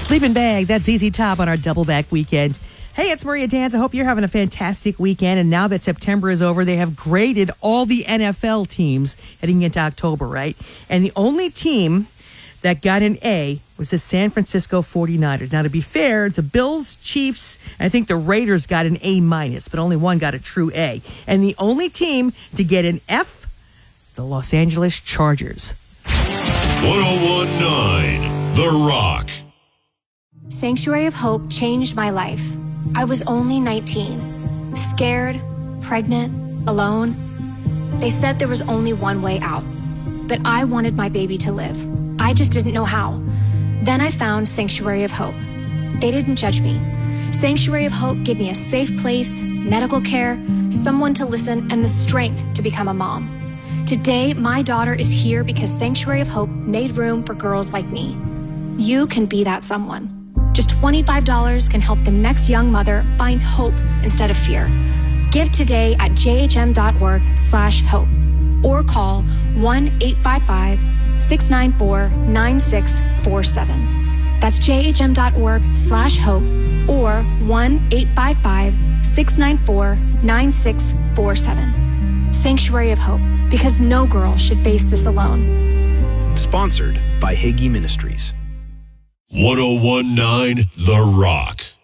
Sleeping Bag, that's ZZ Top on our Double Back weekend. Hey, it's Maria Dance. I hope you're having a fantastic weekend. And now that September is over, they have graded all the NFL teams heading into October, right? And the only team that got an A was the San Francisco 49ers. Now, to be fair, the Bills, Chiefs, I think the Raiders got an A-, but only one got a true A. And the only team to get an F, the Los Angeles Chargers. 101.9 The Rock. Sanctuary of Hope changed my life. I was only 19, scared, pregnant, alone. They said there was only one way out, but I wanted my baby to live. I just didn't know how. Then I found Sanctuary of Hope. They didn't judge me. Sanctuary of Hope gave me a safe place, medical care, someone to listen, and the strength to become a mom. Today, my daughter is here because Sanctuary of Hope made room for girls like me. You can be that someone. Just $25 can help the next young mother find hope instead of fear. Give today at jhm.org/hope or call 1-855-694-9647. That's jhm.org/hope or 1-855-694-9647. Sanctuary of Hope, because no girl should face this alone. Sponsored by Hagee Ministries. 101.9 The Rock.